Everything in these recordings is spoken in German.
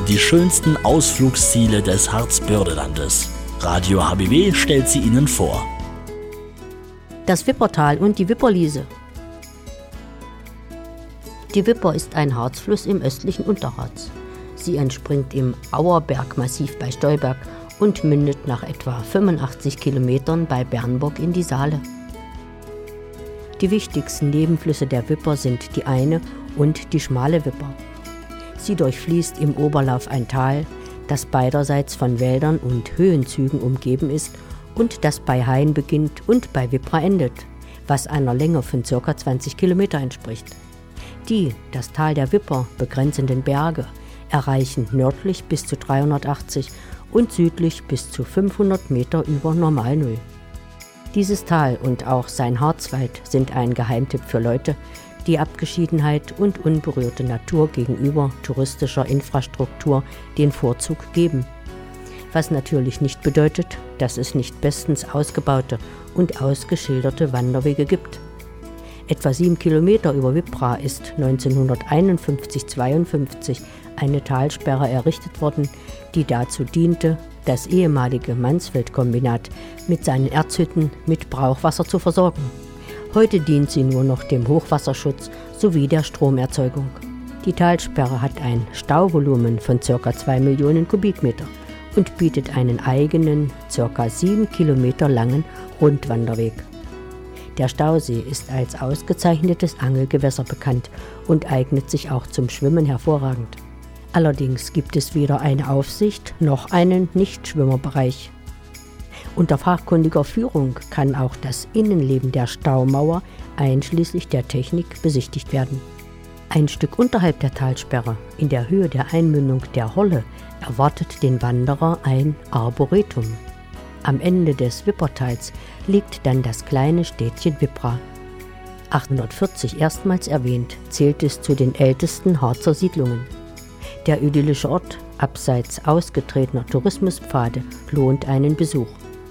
die schönsten Ausflugsziele des Harzbördelandes. Radio HBW stellt sie Ihnen vor. Das Wippertal und die Wipperliese. Die Wipper ist ein Harzfluss im östlichen Unterharz. Sie entspringt im Auerbergmassiv bei Stolberg und mündet nach etwa 85 Kilometern bei Bernburg in die Saale. Die wichtigsten Nebenflüsse der Wipper sind die Eine und die Schmale Wipper. Sie durchfließt im Oberlauf ein Tal, das beiderseits von Wäldern und Höhenzügen umgeben ist und das bei Hain beginnt und bei Wippra endet, was einer Länge von ca. 20 Kilometer entspricht. Die das Tal der Wipper begrenzenden Berge erreichen nördlich bis zu 380 und südlich bis zu 500 Meter über Normalnull. Dieses Tal und auch sein Harzwald sind ein Geheimtipp für Leute, die Abgeschiedenheit und unberührte Natur gegenüber touristischer Infrastruktur den Vorzug geben. Was natürlich nicht bedeutet, dass es nicht bestens ausgebaute und ausgeschilderte Wanderwege gibt. Etwa 7 Kilometer über Wippra ist 1951/52 eine Talsperre errichtet worden, die dazu diente, das ehemalige Mansfeld-Kombinat mit seinen Erzhütten mit Brauchwasser zu versorgen. Heute dient sie nur noch dem Hochwasserschutz sowie der Stromerzeugung. Die Talsperre hat ein Stauvolumen von ca. 2 Millionen Kubikmeter und bietet einen eigenen, ca. 7 Kilometer langen Rundwanderweg. Der Stausee ist als ausgezeichnetes Angelgewässer bekannt und eignet sich auch zum Schwimmen hervorragend. Allerdings gibt es weder eine Aufsicht noch einen Nichtschwimmerbereich. Unter fachkundiger Führung kann auch das Innenleben der Staumauer einschließlich der Technik besichtigt werden. Ein Stück unterhalb der Talsperre, in der Höhe der Einmündung der Holle, erwartet den Wanderer ein Arboretum. Am Ende des Wippertals liegt dann das kleine Städtchen Wippra. 840 erstmals erwähnt, zählt es zu den ältesten Harzer Siedlungen. Der idyllische Ort, abseits ausgetretener Tourismuspfade, lohnt einen Besuch.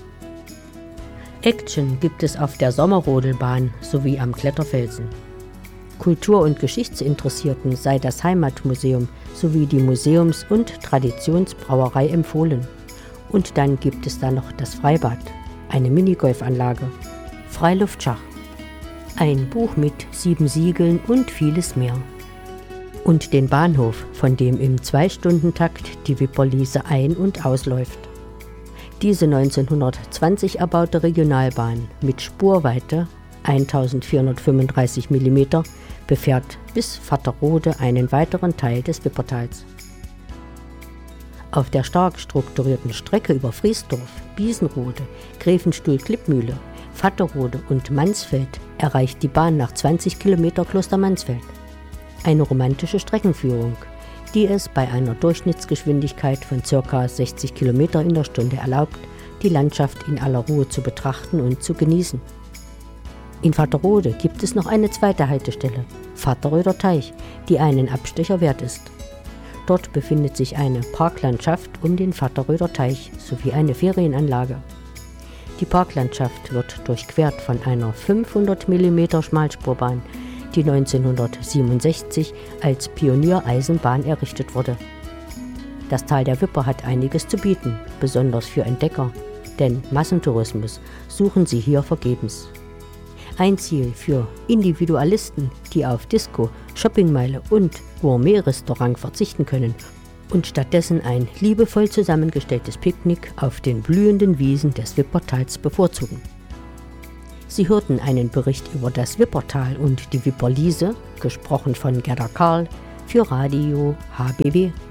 Action gibt es auf der Sommerrodelbahn sowie am Kletterfelsen. Kultur- und Geschichtsinteressierten sei das Heimatmuseum sowie die Museums- und Traditionsbrauerei empfohlen. Und dann gibt es da noch das Freibad, eine Minigolfanlage, Freiluftschach, ein Buch mit 7 Siegeln und vieles mehr. Und den Bahnhof, von dem im 2-Stunden-Takt die Wipperliese ein- und ausläuft. Diese 1920 erbaute Regionalbahn mit Spurweite 1435 mm befährt bis Vatterode einen weiteren Teil des Wippertals. Auf der stark strukturierten Strecke über Friesdorf, Biesenrode, Grevenstuhl-Klippmühle, Vatterode und Mansfeld erreicht die Bahn nach 20 Kilometer Kloster Mansfeld. Eine romantische Streckenführung, die es bei einer Durchschnittsgeschwindigkeit von ca. 60 Kilometer in der Stunde erlaubt, die Landschaft in aller Ruhe zu betrachten und zu genießen. In Vatterode gibt es noch eine zweite Haltestelle, Vatteröder Teich, die einen Abstecher wert ist. Dort befindet sich eine Parklandschaft um den Vatteröder Teich sowie eine Ferienanlage. Die Parklandschaft wird durchquert von einer 500 mm Schmalspurbahn, die 1967 als Pioniereisenbahn errichtet wurde. Das Tal der Wipper hat einiges zu bieten, besonders für Entdecker, denn Massentourismus suchen sie hier vergebens. Ein Ziel für Individualisten, die auf Disco, Shoppingmeile und Gourmet-Restaurant verzichten können und stattdessen ein liebevoll zusammengestelltes Picknick auf den blühenden Wiesen des Wippertals bevorzugen. Sie hörten einen Bericht über das Wippertal und die Wipperliese, gesprochen von Gerda Karl, für Radio HBW.